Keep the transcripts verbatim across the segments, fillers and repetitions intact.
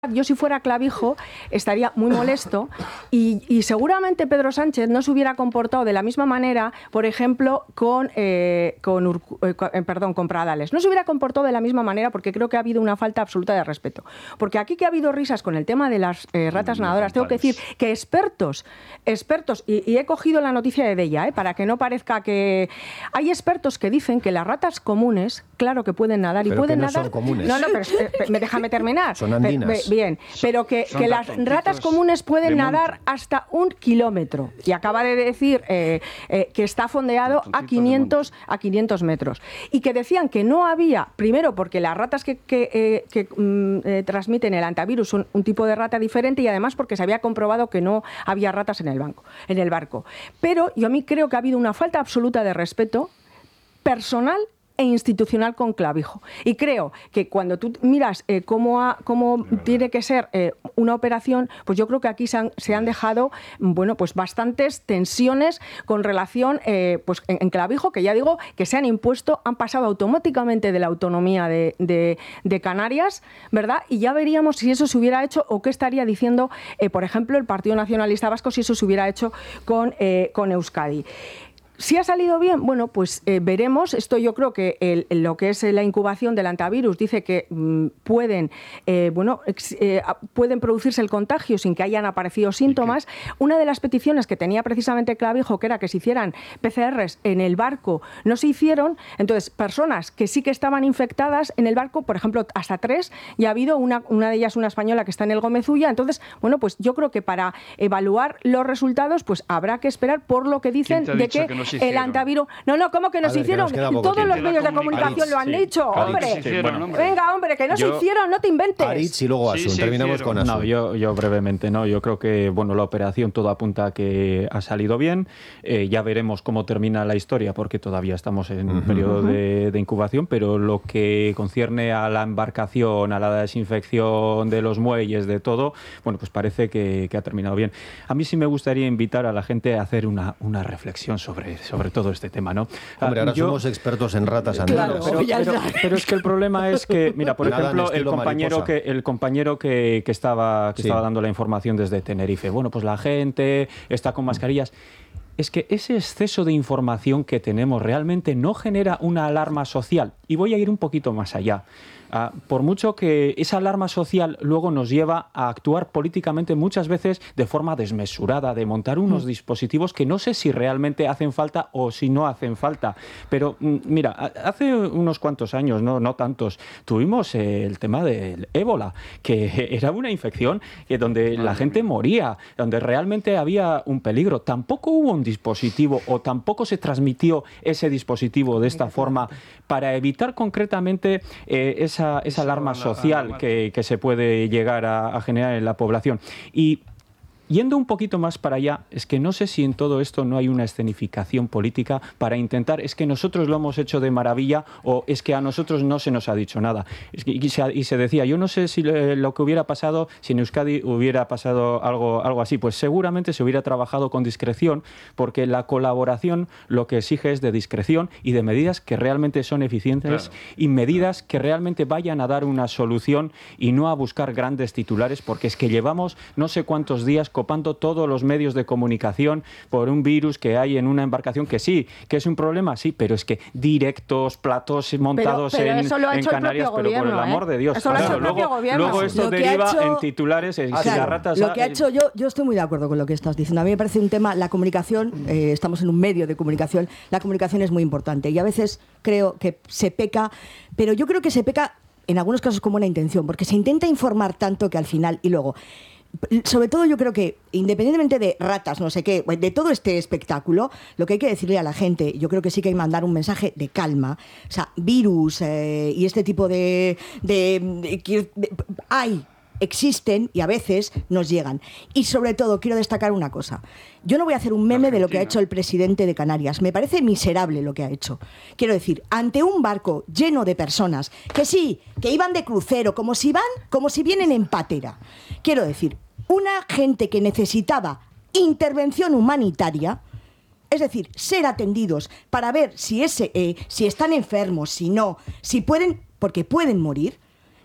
Yo si fuera Clavijo estaría muy molesto y, y seguramente Pedro Sánchez no se hubiera comportado de la misma manera, por ejemplo, con, eh, con, Urcu, eh, con, eh, perdón, con Pradales. No se hubiera comportado de la misma manera porque creo que ha habido una falta absoluta de respeto. Porque aquí que ha habido risas con el tema de las eh, ratas nadadoras, tengo que decir que expertos, expertos, y, y he cogido la noticia de Della, eh, para que no parezca que... Hay expertos que dicen que las ratas comunes, claro que pueden nadar y pero pueden que no nadar... son comunes. No, no, pero eh, déjame terminar. Son andinas. Bien, pero que, que las ratas comunes pueden nadar hasta un kilómetro. Y acaba de decir eh, eh, que está fondeado a quinientos, a quinientos metros. Y que decían que no había, primero porque las ratas que, que, eh, que mm, eh, transmiten el antivirus son un tipo de rata diferente y además porque se había comprobado que no había ratas en el banco, en el barco. Pero yo a mí creo que ha habido una falta absoluta de respeto personal e institucional con Clavijo. Y creo que cuando tú miras eh, cómo, ha, cómo tiene que ser eh, una operación, pues yo creo que aquí se han, se han dejado bueno, pues bastantes tensiones con relación eh, pues en, en Clavijo, que ya digo que se han impuesto, han pasado automáticamente de la autonomía de, de, de Canarias, ¿verdad? Y ya veríamos si eso se hubiera hecho o qué estaría diciendo, eh, por ejemplo, el Partido Nacionalista Vasco si eso se hubiera hecho con, eh, con Euskadi. Si ha salido bien, bueno, pues eh, veremos. Esto yo creo que el, lo que es la incubación del antivirus dice que mmm, pueden, eh, bueno, ex, eh, pueden producirse el contagio sin que hayan aparecido síntomas. Una de las peticiones que tenía precisamente Clavijo, que era que se hicieran P C Rs en el barco, no se hicieron. Entonces, personas que sí que estaban infectadas en el barco, por ejemplo, hasta tres, y ha habido una, una de ellas, una española que está en el Gómez-Ulla. Entonces, bueno, pues yo creo que para evaluar los resultados, pues habrá que esperar por lo que dicen de que, que no el antivirus... No, no, ¿cómo que no se hicieron? Todos los medios de comunicación lo han dicho, hombre. Venga, hombre, que no se hicieron, no te inventes. Aritz y luego Asun, terminamos con Asun. No, yo, yo brevemente, no, yo creo que, bueno, la operación todo apunta a que ha salido bien. Eh, ya veremos cómo termina la historia, porque todavía estamos en un uh-huh. periodo de, de incubación, pero lo que concierne a la embarcación, a la desinfección de los muelles, de todo, bueno, pues parece que, que ha terminado bien. A mí sí me gustaría invitar a la gente a hacer una, una reflexión sobre sobre todo este tema, ¿no? Hombre, ahora Yo, somos expertos en ratas andinas. Claro, pero, pero, pero es que el problema es que, mira, por Nada ejemplo, el compañero que el compañero que, que estaba que sí. estaba dando la información desde Tenerife. Bueno, pues la gente está con mascarillas. Es que ese exceso de información que tenemos realmente no genera una alarma social. Y voy a ir un poquito más allá. Uh, por mucho que esa alarma social luego nos lleva a actuar políticamente muchas veces de forma desmesurada, de montar unos mm. dispositivos que no sé si realmente hacen falta o si no hacen falta. Pero mm, mira, hace unos cuantos años, no, no tantos, tuvimos eh, el tema del ébola, que era una infección que donde la gente moría, donde realmente había un peligro. Tampoco hubo un dispositivo o tampoco se transmitió ese dispositivo de esta forma para evitar concretamente eh, esa Esa, esa alarma social que, que se puede llegar a, a generar en la población. Y yendo un poquito más para allá, es que no sé si en todo esto no hay una escenificación política para intentar, es que nosotros lo hemos hecho de maravilla o es que a nosotros no se nos ha dicho nada. Es que, y, se, y se decía, yo no sé si le, lo que hubiera pasado si en Euskadi hubiera pasado algo, algo así. Pues seguramente se hubiera trabajado con discreción, porque la colaboración lo que exige es de discreción y de medidas que realmente son eficientes, claro, y medidas claro. que realmente vayan a dar una solución y no a buscar grandes titulares, porque es que llevamos no sé cuántos días copando todos los medios de comunicación por un virus que hay en una embarcación, que sí, que es un problema, sí, pero es que directos, platos montados pero, pero en, eso lo ha en hecho Canarias, el pero gobierno, por el amor ¿eh? de Dios. Eso lo Claro, ha hecho el luego, gobierno. luego esto Lo que deriva ha hecho, en titulares, en claro, si la rata... Lo que ha hecho, yo, yo estoy muy de acuerdo con lo que estás diciendo. A mí me parece un tema, la comunicación, eh, estamos en un medio de comunicación, la comunicación es muy importante y a veces creo que se peca, pero yo creo que se peca en algunos casos con buena intención, porque se intenta informar tanto que al final, y luego... Sobre todo yo creo que, independientemente de ratas, no sé qué, de todo este espectáculo, lo que hay que decirle a la gente, yo creo que sí que hay que mandar un mensaje de calma. O sea, virus eh, y este tipo de... de, de, de hay, existen y a veces nos llegan. Y sobre todo, quiero destacar una cosa. Yo no voy a hacer un meme de lo que ha hecho el presidente de Canarias. Me parece miserable lo que ha hecho. Quiero decir, ante un barco lleno de personas que sí, que iban de crucero, como si van, como si vienen en patera. Quiero decir, una gente que necesitaba intervención humanitaria, es decir, ser atendidos para ver si, ese, eh, si están enfermos, si no, si pueden, porque pueden morir.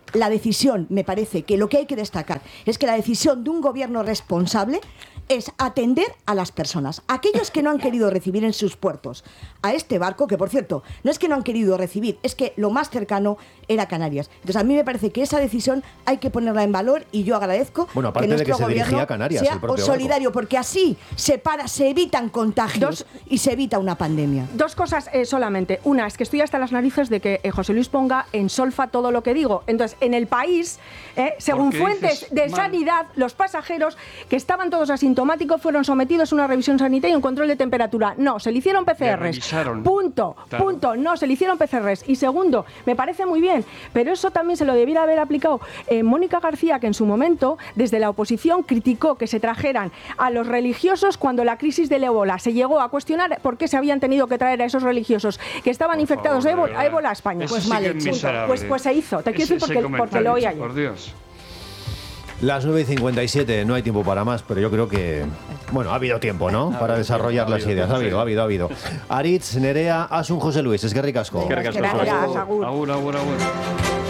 la decisión, me parece que lo que hay que destacar es que la decisión de un gobierno responsable es atender a las personas, aquellos que no han querido recibir en sus puertos a este barco, que por cierto, no es que no han querido recibir, es que lo más cercano era Canarias. Entonces a mí me parece que esa decisión hay que ponerla en valor y yo agradezco bueno, aparte que nuestro de que se gobierno a Canarias, sea el propio solidario, barco. porque así se, para, se evitan contagios dos, y se evita una pandemia. Dos cosas eh, solamente. Una, es que estoy hasta las narices de que eh, José Luis ponga en solfa todo lo que digo. Entonces, en el país, eh, según fuentes de mal. sanidad, los pasajeros que estaban todos asintomáticos fueron sometidos a una revisión sanitaria y un control de temperatura. No, se le hicieron P C Rs. Punto, claro. punto. No, se le hicieron P C Rs. Y segundo, me parece muy bien, pero eso también se lo debiera haber aplicado eh, Mónica García, que en su momento, desde la oposición, criticó que se trajeran a los religiosos cuando la crisis del ébola. Se llegó a cuestionar por qué se habían tenido que traer a esos religiosos que estaban por infectados favor, de ébola, a ébola a España. Eso pues sí mal hecho. Pues, pues se hizo. Te quiero decir porque, porque lo oí ayer. Por Dios. Las nueve y cincuenta y siete, no hay tiempo para más, pero yo creo que, bueno, ha habido tiempo, ¿no? Para desarrollar las ideas. Ha habido, ha habido, ha habido. Aritz, Nerea, Asun, José Luis, es que ricasco. Es que ricasco. Gracias, agur. Agur, agur, agur.